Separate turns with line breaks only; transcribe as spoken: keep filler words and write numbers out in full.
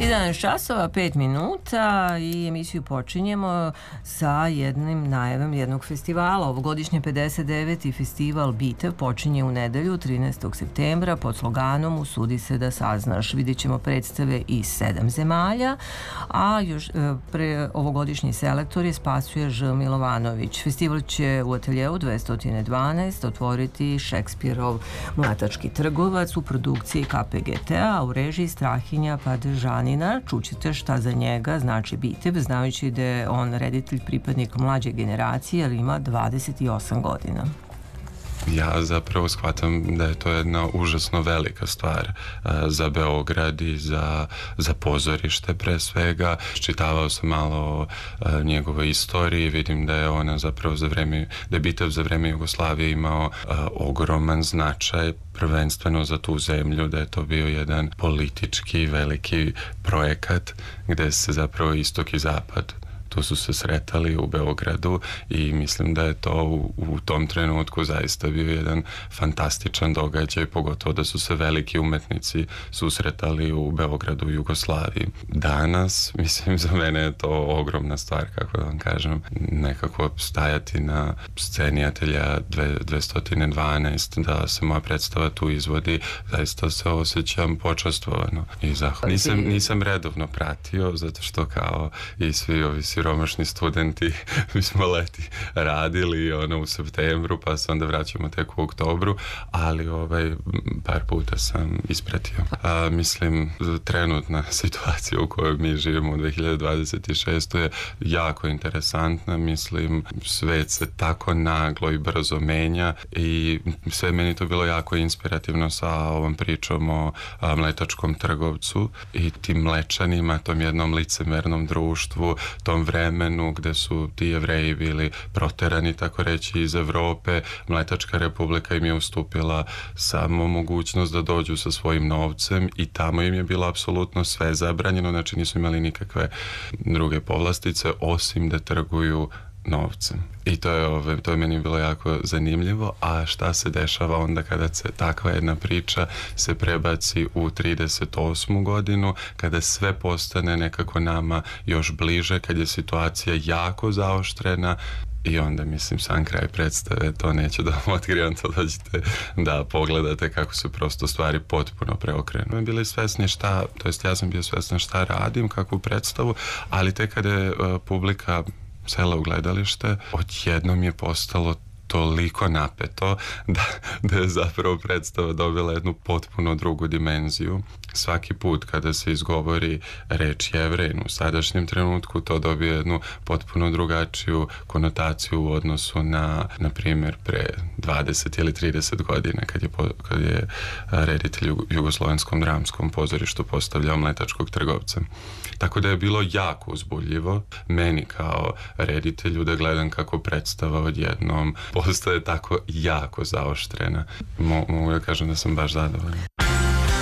jedanaest časova, pet minuta i emisiju počinjemo sa jednim najavom jednog festivala. Ovogodišnje pedeset deveti festival Bitev počinje u nedelju trinaestog septembra pod sloganom Usudi se da saznaš. Vidjet ćemo predstave iz sedam zemalja, a još pre ovogodišnji selektor je Spasuje Ž. Milovanović. Festival će u ateljeu dvesta dvanaest otvoriti Šekspirov Mletački trgovac u produkciji K P G T A, a u režiji Strahinja Padežanina. Čućete šta za njega znači Bitev, znajući da je on reditelj pripadnik mlađe generacije, ali ima dvadeset osam godina.
Ja zapravo shvatam da je to jedna užasno velika stvar uh, za Beograd i za, za pozorište pre svega. Čitavao sam malo o uh, njegovoj istoriji, vidim da je ona zapravo za vreme, da je Bitev za vreme Jugoslavije imao uh, ogroman značaj, prvenstveno za tu zemlju, da je to bio jedan politički veliki projekat gde se zapravo istok i zapad tu su se sretali u Beogradu i mislim da je to u, u tom trenutku zaista bio jedan fantastičan događaj, pogotovo da su se veliki umetnici susretali u Beogradu i Jugoslaviji. Danas, mislim, za mene je to ogromna stvar, kako da vam kažem, nekako stajati na sceni atelja dvesta dvanaest, da se moja predstava tu izvodi, zaista se osjećam počastvovano i zahvalno. Nisam, nisam redovno pratio, zato što kao i svi ovi siromašni studenti mi smo leti radili ono u septembru, pa se onda vraćamo tek u oktobru, ali ovaj par puta sam ispratio. A, mislim, trenutna situacija u kojoj mi živimo u dve hiljade dvadeset šestoj je jako interesantna, mislim, svet se tako naglo i brzo menja i sve meni to bilo jako inspirativno sa ovom pričom o a, mletačkom trgovcu i tim mlečanima, tom jednom licemernom društvu, tom vremenu gde su ti Jevreji bili proterani, tako reći, iz Evrope. Mletačka republika im je ustupila samo mogućnost da dođu sa svojim novcem i tamo im je bilo apsolutno sve zabranjeno, znači nisu imali nikakve druge povlastice osim da trguju novcem. I to je, ove, to je meni bilo jako zanimljivo, a šta se dešava onda kada se takva jedna priča se prebaci u trideset osmu godinu, kada sve postane nekako nama još bliže, kad je situacija jako zaoštrena i onda, mislim, sam kraj predstave, to neću da vam otkrivam, to dođete da pogledate kako su prosto stvari potpuno preokrenute. Mi bili svesni šta, to jest ja sam bio svesna šta radim, kakvu predstavu, ali tek kada je uh, publika sela u gledalište, odjednom je postalo toliko napeto da, da je zapravo predstava dobila jednu potpuno drugu dimenziju. Svaki put kada se izgovori reč Jevrein u sadašnjem trenutku, to dobije jednu potpuno drugačiju konotaciju u odnosu na, na primjer, pre dvadeset ili trideset godina kad je, kad je reditelj u Jugoslovenskom dramskom pozorištu postavljao Mletačkog trgovca. Tako da je bilo jako uzbudljivo meni kao reditelju da gledam kako predstava odjednom postaje tako jako zaoštrena. Mo, mogu da kažem da sam baš zadovoljan.